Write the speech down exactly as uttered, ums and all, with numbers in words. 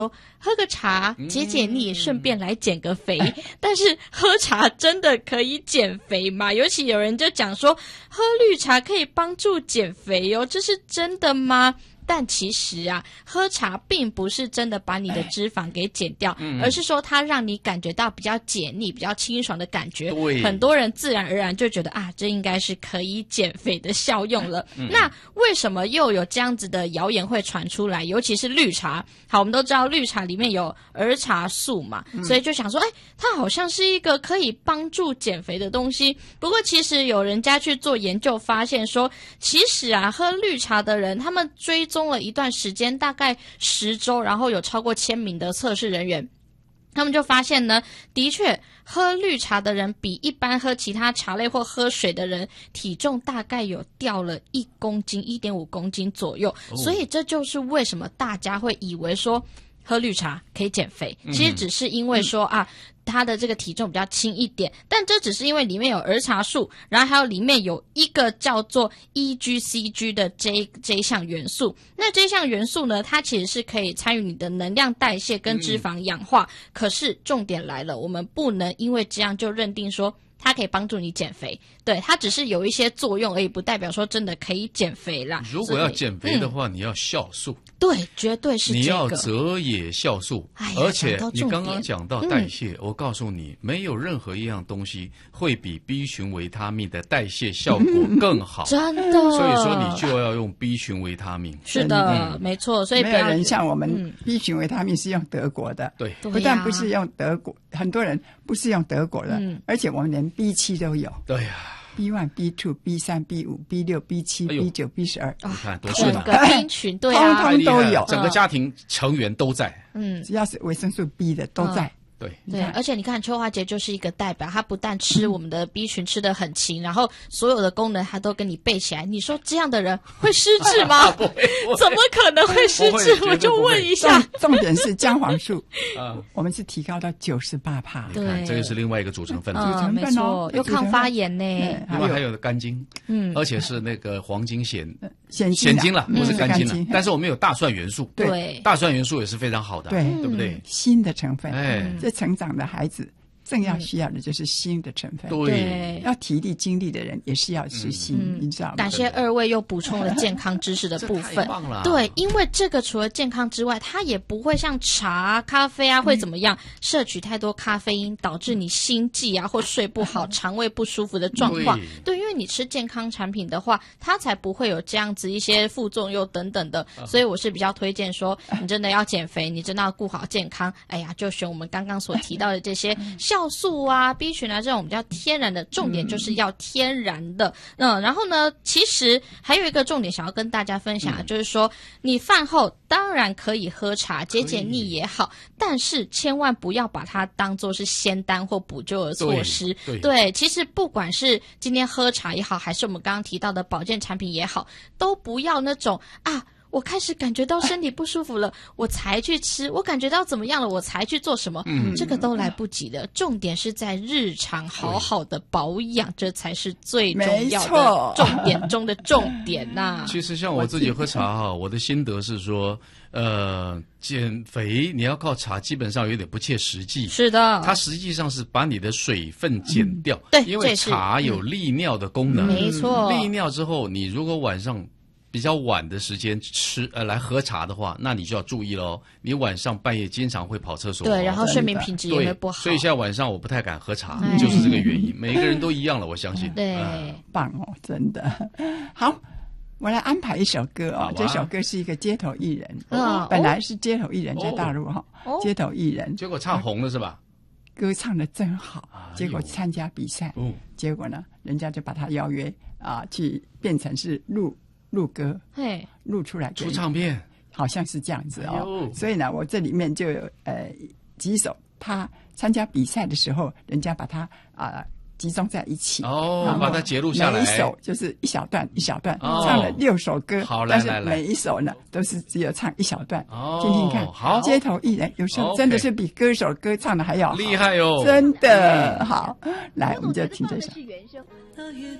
喝个茶解解腻，顺便来减个肥。但是喝茶真的可以减肥吗？尤其有人就讲说喝绿茶可以帮助减肥哦，这是真的吗？但其实啊，喝茶并不是真的把你的脂肪给减掉，嗯、而是说它让你感觉到比较解腻、比较清爽的感觉。很多人自然而然就觉得啊，这应该是可以减肥的效用了。嗯、那为什么又有这样子的谣言会传出来？尤其是绿茶。好，我们都知道绿茶里面有儿茶素嘛，嗯、所以就想说，哎，它好像是一个可以帮助减肥的东西。不过其实有人家去做研究发现说，其实啊，喝绿茶的人，他们追踪了一段时间，大概十周，然后有超过千名的测试人员，他们就发现呢，的确喝绿茶的人比一般喝其他茶类或喝水的人体重大概有掉了一公斤 一点五公斤左右，哦、所以这就是为什么大家会以为说喝绿茶可以减肥，其实只是因为说、嗯、啊它的这个体重比较轻一点，但这只是因为里面有儿茶素，然后还有里面有一个叫做 E G C G 的这这一项元素。那这项元素呢，它其实是可以参与你的能量代谢跟脂肪氧化。嗯、可是重点来了，我们不能因为这样就认定说它可以帮助你减肥，对，它只是有一些作用而已，不代表说真的可以减肥啦。 如果要减肥的话，嗯、你要酵素， 对，绝对是这个。 你要泽野酵素，而且你刚刚讲到代谢，嗯、我告诉你，没有任何一样东西会比 B 群维他命的代谢效果更好， 真的。 所以说你就要用 B 群维他命。 是的，嗯、没错。所以没有人像我们 B 群维他命是用德国的， 对， 不但不是用德国，很多人不是用德国的，嗯、而且我们连 B 七都有。 对呀。 B 一 B 二 B 三 B 五 B 六 B 七 B 九 B 十二， 你看多顺啊！ 整个菌群对啊， 通通都有， 整个家庭成员都在。 嗯，只要是维生素 B 的都在。 嗯对对，而且你看邱华杰就是一个代表，他不但吃我们的 B 群吃得很勤，然后所有的功能他都跟你背起来。你说这样的人会失智吗？怎么可能会失智？我就问一下。 重点是姜黄素，我们是提高到九十八趴。 对，这个是另外一个组成分子， 嗯，没错，又抗发炎呢。 另外还有肝精，嗯，而且是那个黄金酰酰酰精了，不是肝精了。但是我们有大蒜元素， 对， 大蒜元素也是非常好的， 对， 对不对？ 锌的成分， 哎。 成长的孩子正要需要的就是锌的成分， 对， 要体力精力的人也是要吃锌，嗯、你知道吗？ 感谢二位又补充了健康知识的部分，对，因为这个除了健康之外，它也不会像茶、咖啡啊会怎么样，嗯、摄取太多咖啡因导致你心悸啊或睡不好、肠胃不舒服的状况。对，因为你吃健康产品的话，它才不会有这样子一些副作用等等的。所以我是比较推荐说，你真的要减肥，你真的要顾好健康，哎呀，就选我们刚刚所提到的这些酵素啊、B 群啊这种比较天然的，重点就是要天然的。嗯，然后呢，其实还有一个重点想要跟大家分享的，嗯、就是说，你饭后当然可以喝茶解解腻也好，但是千万不要把它当作是仙丹或补救的措施。 对， 对，其实不管是今天喝茶也好，还是我们刚刚提到的保健产品也好，都不要那种啊。我开始感觉到身体不舒服了，我才去吃；我感觉到怎么样了，我才去做什么。嗯，这个都来不及的。重点是在日常好好的保养，这才是最重要的重点中的重点呐、啊。 其实像我自己喝茶哈，我的心得是说，呃，减肥你要靠茶，基本上有点不切实际。 是的， 它实际上是把你的水分减掉。 嗯、对， 因为茶有利尿的功能。 没错、 嗯，利尿之后，你如果晚上比较晚的时间吃呃来喝茶的话，那你就要注意喽。你晚上半夜经常会跑厕所， 对，然后睡眠品质也会不好。 所以现在晚上我不太敢喝茶，哎、就是这个原因。每个人都一样了，我相信。 对， 呃、棒哦，真的好。我来安排一首歌哦，这首歌是一个街头艺人，哦、本来是街头艺人在大陆哈，哦、街头艺人， 结果唱红了是吧？ 歌唱的真好，结果参加比赛，哎、结果呢，人家就把他邀约啊，去变成是录。录歌，嘿，录出来出唱片， 好像是这样子哦。哎、所以呢，我这里面就有呃几首他参加比赛的时候，人家把它啊、呃、集中在一起， 哦，把它截录下来， 每一首就是一小段一小段，哦、唱了六首歌， 好， 但是每一首呢都是只有唱一小段，哦，听听看。 好， 街头艺人有时候真的是比歌手歌唱的还要好厉害哦， 真的好。来，我们就听这首。